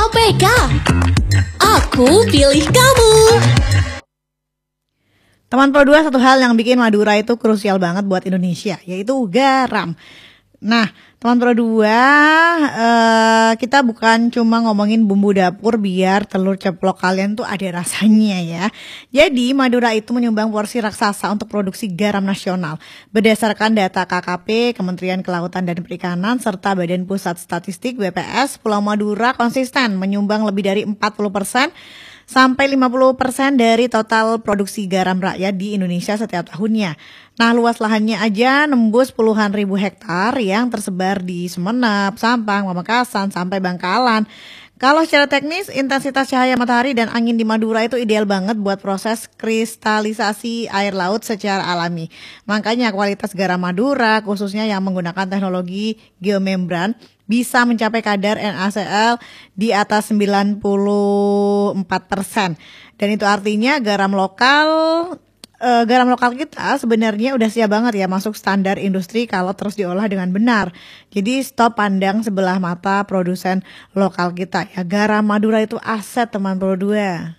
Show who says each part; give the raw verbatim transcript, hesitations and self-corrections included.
Speaker 1: K P K. Aku pilih kamu.
Speaker 2: Teman Pro dua, satu hal yang bikin Madura itu krusial banget buat Indonesia, yaitu garam. Nah, teman Pro dua, eh, kita bukan cuma ngomongin bumbu dapur biar telur ceplok kalian tuh ada rasanya ya. Jadi Madura itu menyumbang porsi raksasa untuk produksi garam nasional. Berdasarkan data K K P, Kementerian Kelautan dan Perikanan, serta Badan Pusat Statistik B P S, Pulau Madura konsisten menyumbang lebih dari empat puluh persen sampai lima puluh persen dari total produksi garam rakyat di Indonesia setiap tahunnya. Nah, luas lahannya aja nembus puluhan ribu hektar yang tersebar di Sumeneb, Sampang, Pamekasan, sampai Bangkalan. Kalau secara teknis, intensitas cahaya matahari dan angin di Madura itu ideal banget buat proses kristalisasi air laut secara alami. Makanya kualitas garam Madura, khususnya yang menggunakan teknologi geomembran, bisa mencapai kadar N A C L di atas sembilan puluh empat persen. Dan itu artinya garam lokal eh, garam lokal kita sebenarnya udah siap banget ya masuk standar industri kalau terus diolah dengan benar. Jadi stop pandang sebelah mata produsen lokal kita ya. Garam Madura itu aset teman Pro dua.